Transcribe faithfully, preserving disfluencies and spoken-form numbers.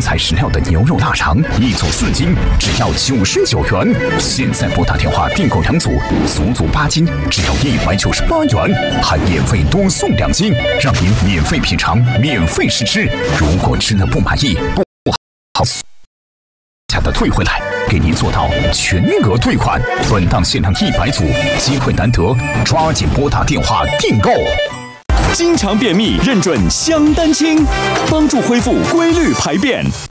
材实料的牛肉腊肠，一组四斤，只要九十九元。现在拨打电话订购两组，足足八斤，只要一百九十八元，还免费多送两斤，让您免费品尝，免费试吃。如果吃了不满意，不好价的退回来，给您做到全额退款。本档限量一百组，机会难得，抓紧拨打电话订购。 经常便秘，认准香丹清，帮助恢复规律排便。